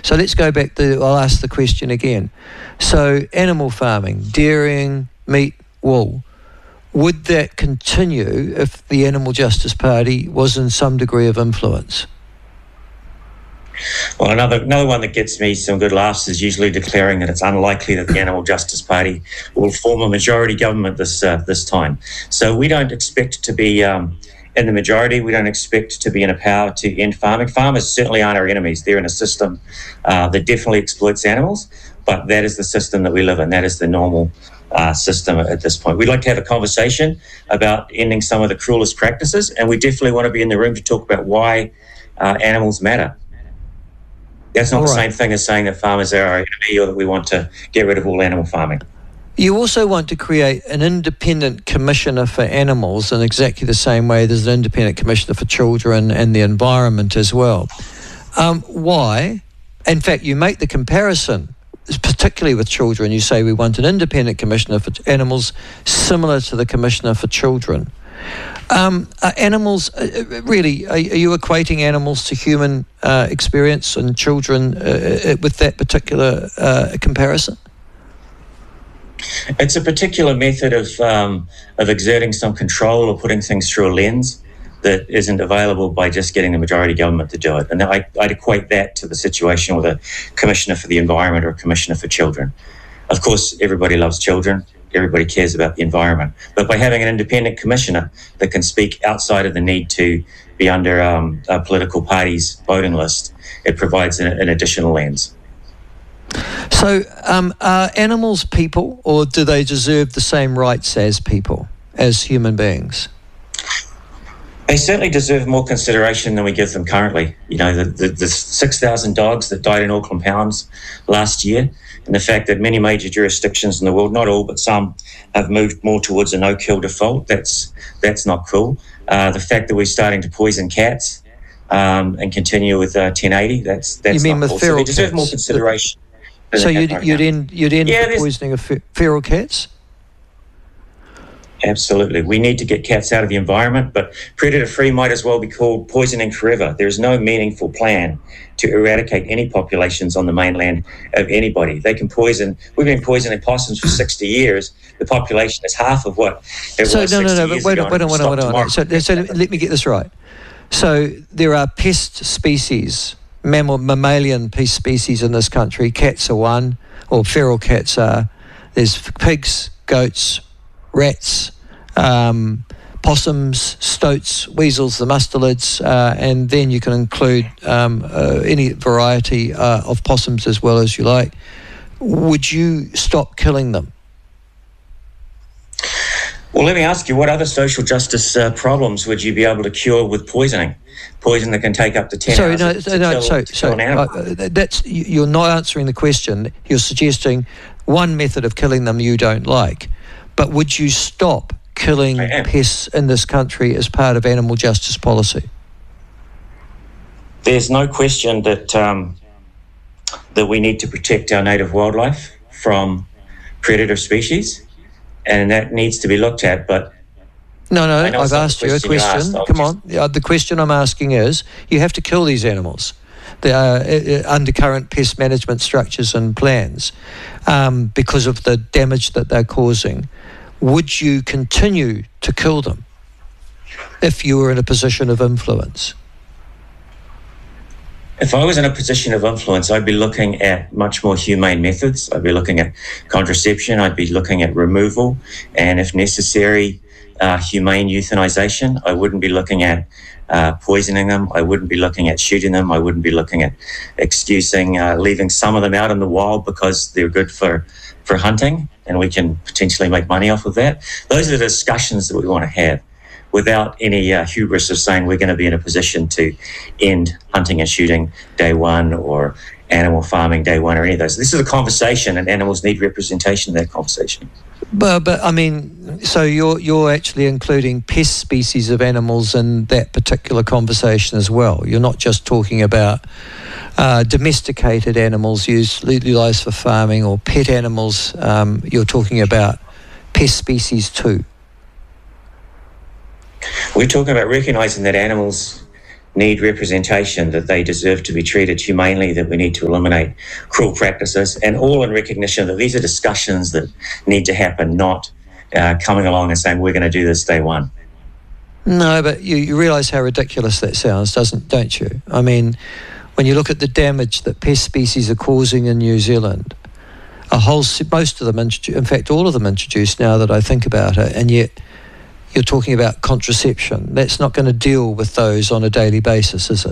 So let's go back to, I'll ask the question again. So animal farming, dairying, meat, wool, would that continue if the Animal Justice Party was in some degree of influence? Well, another one that gets me some good laughs is usually declaring that it's unlikely that the Animal Justice Party will form a majority government this time. So we don't expect to be in the majority. We don't expect to be in a power to end farming. Farmers certainly aren't our enemies. They're in a system that definitely exploits animals, but that is the system that we live in. That is the normal system at this point. We'd like to have a conversation about ending some of the cruelest practices, and we definitely want to be in the room to talk about why animals matter. That's not the same thing as saying that farmers are our enemy or that we want to get rid of all animal farming. You also want to create an independent commissioner for animals in exactly the same way there's an independent commissioner for children and the environment as well. Why? In fact, you make the comparison, particularly with children. You say we want an independent commissioner for animals similar to the commissioner for children. Animals, really, are you equating animals to human experience and children with that particular comparison? It's a particular method of exerting some control or putting things through a lens that isn't available by just getting the majority government to do it. And I'd equate that to the situation with a commissioner for the environment or a commissioner for children. Of course, everybody loves children. Everybody cares about the environment. But by having an independent commissioner that can speak outside of the need to be under a political party's voting list, it provides an additional lens. So are animals people, or do they deserve the same rights as people, as human beings? They certainly deserve more consideration than we give them currently. You know, the 6,000 dogs that died in Auckland pounds last year, and the fact that many major jurisdictions in the world, not all, but some, have moved more towards a no-kill default, that's not cool. The fact that we're starting to poison cats and continue with 1080, that's you mean not with cool. feral So they deserve cats? more consideration. So you'd end the poisoning of feral cats? Absolutely. We need to get cats out of the environment, but predator-free might as well be called poisoning forever. There is no meaningful plan to eradicate any populations on the mainland of anybody. They can poison. We've been poisoning possums for 60 years. The population is half of what it was 60 years ago. Wait on. So let me get this right. So there are pest species, mammalian pest species in this country. Cats are one, or feral cats are. There's pigs, goats, rats, possums, stoats, weasels, the mustelids, and then you can include any variety of possums as well as you like. Would you stop killing them? Well, let me ask you, what other social justice problems would you be able to cure with poisoning? Poison that can take up to 10 hours to kill an animal. You're not answering the question. You're suggesting one method of killing them you don't like. But would you stop killing pests in this country as part of animal justice policy? There's no question that that we need to protect our native wildlife from predator species, and that needs to be looked at. But no, I've asked you a question. Come on. The question I'm asking is, you have to kill these animals. They are under current pest management structures and plans because of the damage that they're causing. Would you continue to kill them if you were in a position of influence? If I was in a position of influence, I'd be looking at much more humane methods. I'd be looking at contraception. I'd be looking at removal, and if necessary, humane euthanization. I wouldn't be looking at poisoning them. I wouldn't be looking at shooting them. I wouldn't be looking at excusing leaving some of them out in the wild because they're good for hunting, and we can potentially make money off of that. Those are the discussions that we want to have without any hubris of saying we're going to be in a position to end hunting and shooting day one or animal farming day one or any of those. This is a conversation, and animals need representation in that conversation. But I mean, so you're actually including pest species of animals in that particular conversation as well. You're not just talking about domesticated animals utilized for farming or pet animals. You're talking about pest species too. We're talking about recognising that animals need representation, that they deserve to be treated humanely, that we need to eliminate cruel practices, and all in recognition that these are discussions that need to happen, not coming along and saying we're going to do this day one. No, but you realise how ridiculous that sounds, don't you? I mean, when you look at the damage that pest species are causing in New Zealand, most of them, in fact, all of them introduced now that I think about it, and yet you're talking about contraception. That's not going to deal with those on a daily basis, is it?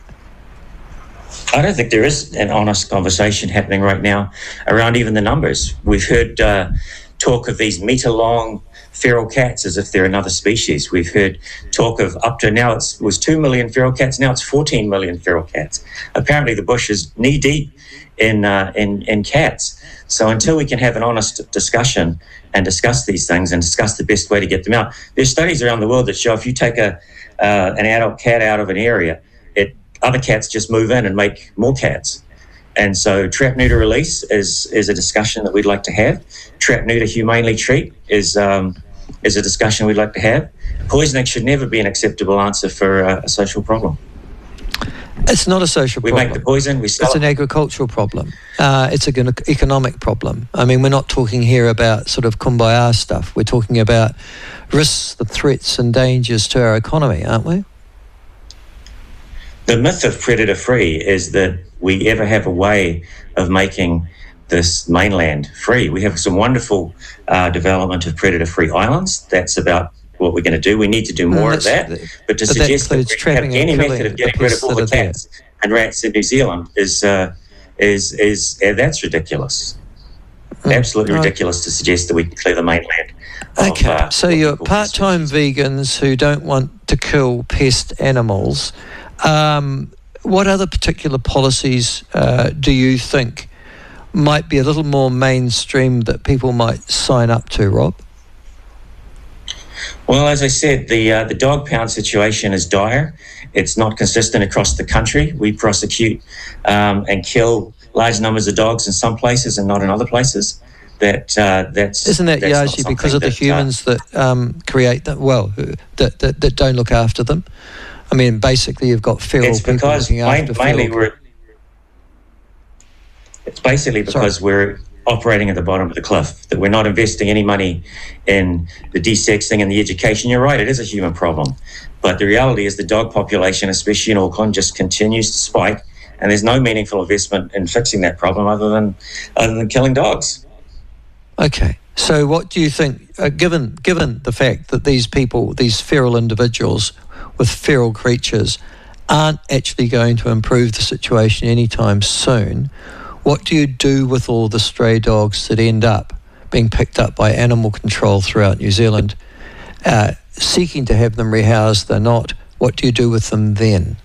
I don't think there is an honest conversation happening right now around even the numbers. We've heard talk of these metre-long feral cats as if they're another species. We've heard talk of up to now it was 2 million feral cats, now it's 14 million feral cats. Apparently the bush is knee-deep in cats. So until we can have an honest discussion and discuss these things and discuss the best way to get them out, there's studies around the world that show if you take an adult cat out of an area, other cats just move in and make more cats. And so trap, neuter, release is a discussion that we'd like to have. Trap, neuter, humanely treat is a discussion we'd like to have. Poisoning should never be an acceptable answer for a social problem. It's not a social problem. We make the poison, we sell it. It's an agricultural problem. It's an economic problem. I mean, we're not talking here about sort of kumbaya stuff. We're talking about risks, the threats and dangers to our economy, aren't we? The myth of predator-free is that we ever have a way of making this mainland free. We have some wonderful development of predator-free islands. That's about what we're going to do. We need to do more of that. But to suggest that we have any method of getting rid of all the cats and rats in New Zealand is that's ridiculous. Absolutely ridiculous to suggest that we can clear the mainland. Okay, so you're part-time vegans who don't want to kill pest animals. What other particular policies do you think might be a little more mainstream that people might sign up to, Rob? Well, as I said, the dog pound situation is dire. It's not consistent across the country. We prosecute and kill large numbers of dogs in some places and not in other places. Isn't that largely because of the humans that create them? Well, that don't look after them. I mean, basically, you've got feral people looking after feral. It's basically because we're operating at the bottom of the cliff, that we're not investing any money in the desexing and the education. You're right, it is a human problem. But the reality is the dog population, especially in Auckland, just continues to spike, and there's no meaningful investment in fixing that problem other than killing dogs. Okay. So what do you think, given the fact that these people, these feral individuals with feral creatures, aren't actually going to improve the situation anytime soon, what do you do with all the stray dogs that end up being picked up by animal control throughout New Zealand, seeking to have them rehoused? They're not. What do you do with them then?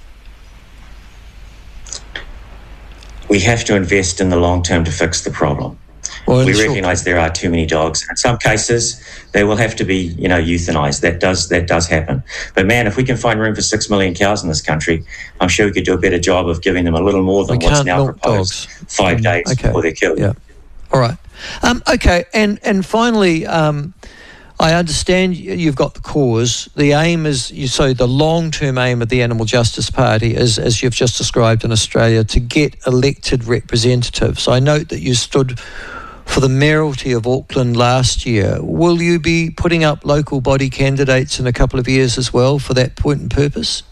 We have to invest in the long term to fix the problem. Well, we recognise there are too many dogs. In some cases, they will have to be, euthanized. That does happen. But man, if we can find room for 6 million cows in this country, I'm sure we could do a better job of giving them a little more than what's now proposed. 5 days before they're killed. Yeah. All right. Okay. And finally, I understand you've got the cause. The aim is, the long-term aim of the Animal Justice Party is, as you've just described in Australia, to get elected representatives. I note that you stood for the mayoralty of Auckland last year. Will you be putting up local body candidates in a couple of years as well for that point and purpose?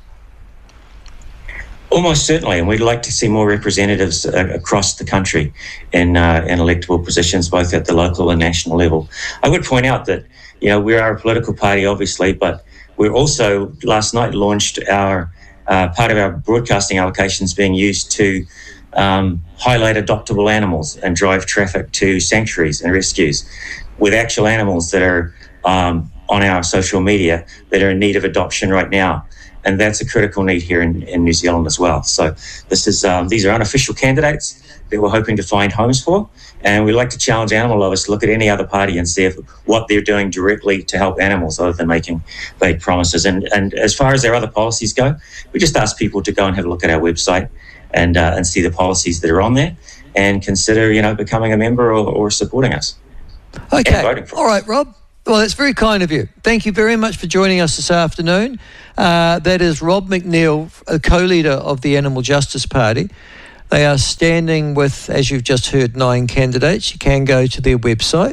Almost certainly, and we'd like to see more representatives across the country in electable positions, both at the local and national level. I would point out that, we are a political party, obviously, but we're also, last night, launched our part of our broadcasting allocations being used to highlight adoptable animals and drive traffic to sanctuaries and rescues with actual animals that are on our social media that are in need of adoption right now. And that's a critical need here in New Zealand as well. So these are unofficial candidates that we're hoping to find homes for. And we'd like to challenge animal lovers to look at any other party and see what they're doing directly to help animals other than making vague promises. And as far as their other policies go, we just ask people to go and have a look at our website and see the policies that are on there and consider, becoming a member or supporting us. Okay. All right, Rob. Well, that's very kind of you. Thank you very much for joining us this afternoon. That is Rob McNeil, a co-leader of the Animal Justice Party. They are standing with, as you've just heard, 9 candidates. You can go to their website.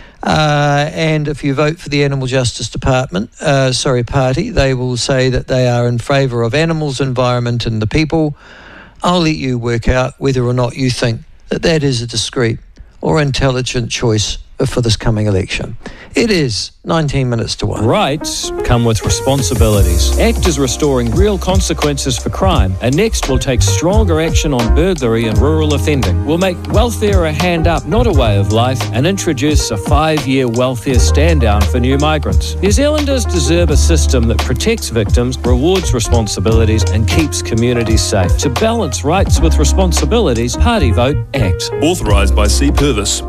And if you vote for the Animal Justice Party, they will say that they are in favour of animals, environment and the people. I'll let you work out whether or not you think that that is a discreet or intelligent choice for this coming election. It is 19 minutes to 1. Rights come with responsibilities. ACT is restoring real consequences for crime, and next we'll take stronger action on burglary and rural offending. We'll make welfare a hand up, not a way of life, and introduce a 5-year welfare stand down for new migrants. New Zealanders deserve a system that protects victims, rewards responsibilities, and keeps communities safe. To balance rights with responsibilities, party vote ACT. Authorised by C. Purvis.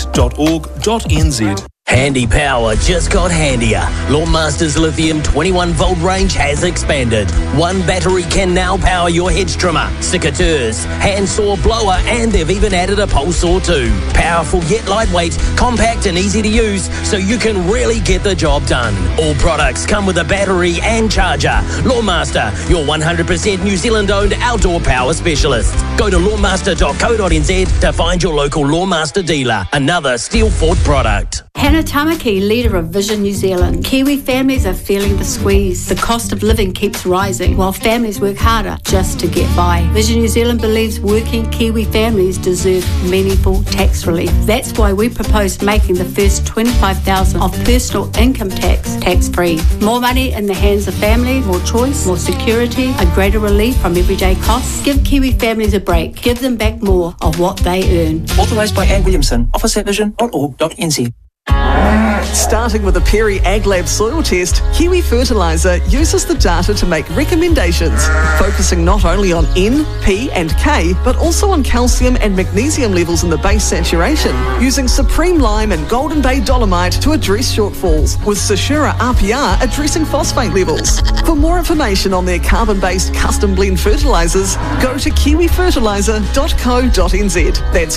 act.org.nz. Handy power just got handier. Lawnmaster's lithium 21-volt range has expanded. One battery can now power your hedge trimmer, secateurs, handsaw, blower, and they've even added a pole saw too. Powerful yet lightweight, compact and easy to use, so you can really get the job done. All products come with a battery and charger. Lawnmaster, your 100% New Zealand-owned outdoor power specialist. Go to lawnmaster.co.nz to find your local Lawnmaster dealer. Another Steel Fort product. Hannah Tamaki, leader of Vision New Zealand. Kiwi families are feeling the squeeze. The cost of living keeps rising while families work harder just to get by. Vision New Zealand believes working Kiwi families deserve meaningful tax relief. That's why we propose making the first $25,000 of personal income tax-free. More money in the hands of families, more choice, more security, a greater relief from everyday costs. Give Kiwi families a break. Give them back more of what they earn. Authorised by Anne Williamson. Office at vision.org.nz. Starting with a Perry AgLab soil test, Kiwi Fertiliser uses the data to make recommendations, focusing not only on N, P and K, but also on calcium and magnesium levels in the base saturation, using Supreme Lime and Golden Bay Dolomite to address shortfalls, with Sashura RPR addressing phosphate levels. For more information on their carbon-based custom blend fertilisers, go to kiwifertiliser.co.nz. That's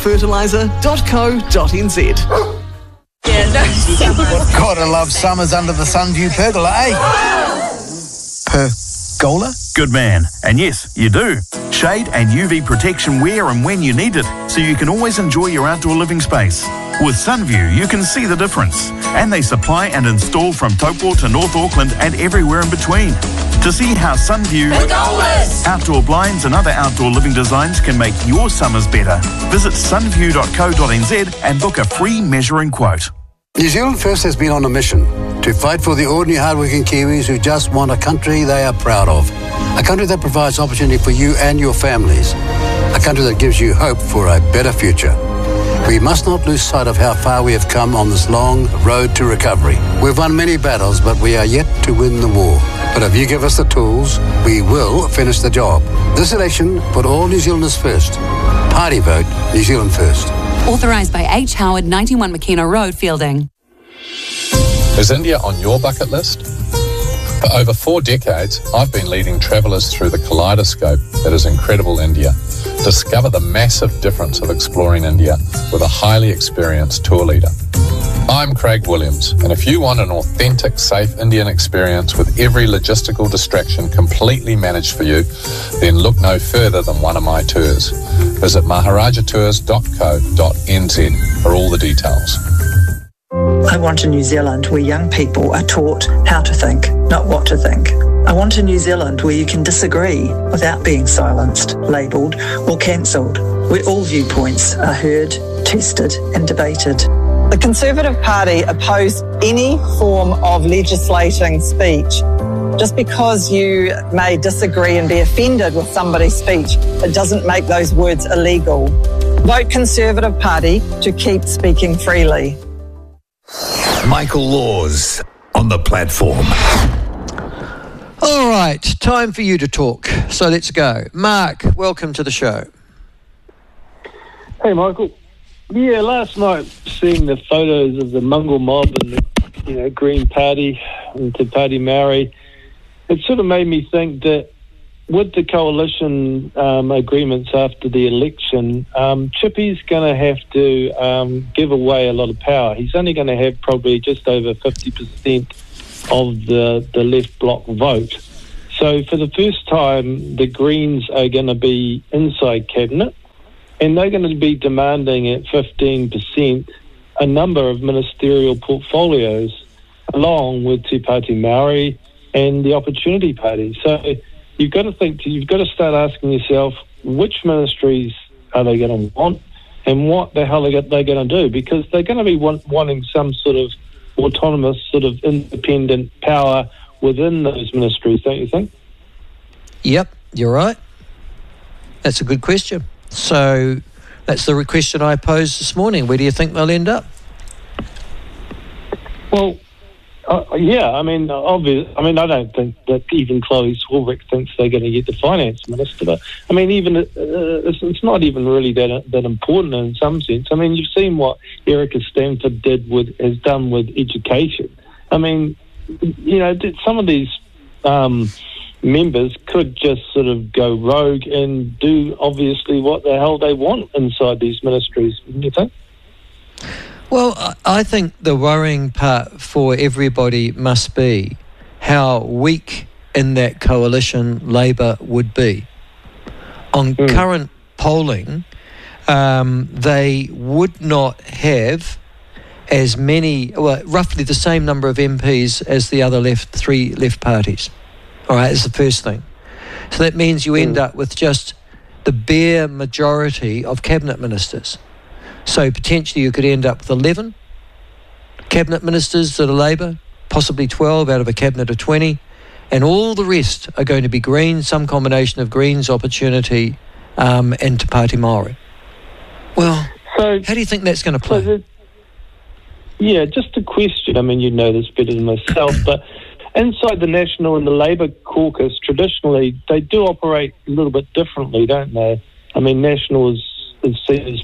kiwifertiliser.co.nz. Gotta love summers under the Sunview pergola, eh? Pergola? Good man. And yes, you do. Shade and UV protection where and when you need it, so you can always enjoy your outdoor living space. With Sunview, you can see the difference. And they supply and install from Taupo to North Auckland and everywhere in between. To see how Sunview, outdoor blinds and other outdoor living designs can make your summers better, visit sunview.co.nz and book a free measuring quote. New Zealand First has been on a mission to fight for the ordinary hardworking Kiwis who just want a country they are proud of. A country that provides opportunity for you and your families. A country that gives you hope for a better future. We must not lose sight of how far we have come on this long road to recovery. We've won many battles, but we are yet to win the war. But if you give us the tools, we will finish the job. This election, put all New Zealanders first. Party vote, New Zealand First. Authorised by H. Howard, 91 McKenna Road, Fielding. Is India on your bucket list? For over 4 decades, I've been leading travellers through the kaleidoscope that is incredible India. Discover the massive difference of exploring India with a highly experienced tour leader. I'm Craig Williams, and if you want an authentic, safe Indian experience with every logistical distraction completely managed for you, then look no further than one of my tours. Visit maharajatours.co.nz for all the details. I want a New Zealand where young people are taught how to think, not what to think. I want a New Zealand where you can disagree without being silenced, labelled or cancelled, where all viewpoints are heard, tested and debated. The Conservative Party oppose any form of legislating speech. Just because you may disagree and be offended with somebody's speech, it doesn't make those words illegal. Vote Conservative Party to keep speaking freely. Michael Laws on the platform. All right, time for you to talk. So let's go. Mark, welcome to the show. Hey, Michael. Yeah, last night, seeing the photos of the Mungal mob and the Green Party and Te Pāti Māori, it sort of made me think that with the coalition agreements after the election, Chippy's going to have to give away a lot of power. He's only going to have probably just over 50% of the left bloc vote. So for the first time, the Greens are going to be inside cabinet, and they're going to be demanding at 15% a number of ministerial portfolios, along with Te Pāti Māori and the Opportunity Party. So you've got to start asking yourself, which ministries are they going to want, and what the hell are they going to do? Because they're going to be wanting some sort of autonomous, sort of independent power within those ministries, don't you think? Yep, you're right. That's a good question. So that's the question I posed this morning. Where do you think they'll end up? Well, yeah, I mean, I don't think that even Chloe Swarbrick thinks they're going to get the finance minister. But I mean, even it's not even really that important in some sense. I mean, you've seen what Erica Stanford has done with education. I mean, you know, some of these members could just sort of go rogue and do obviously what the hell they want inside these ministries, wouldn't you think? Well, I think the worrying part for everybody must be how weak in that coalition Labour would be. On current polling, they would not have as many, well, roughly the same number of MPs as the other three left parties. All right, that's the first thing. So that means you end up with just the bare majority of cabinet ministers. So potentially you could end up with 11 cabinet ministers that are Labour, possibly 12 out of a cabinet of 20, and all the rest are going to be Greens, some combination of Greens, Opportunity, and Te Pāti Māori. Well, so how do you think that's going to play? Yeah, just a question. I mean, you know this better than myself, but inside the National and the Labour caucus, traditionally, they do operate a little bit differently, don't they? I mean, National is seen as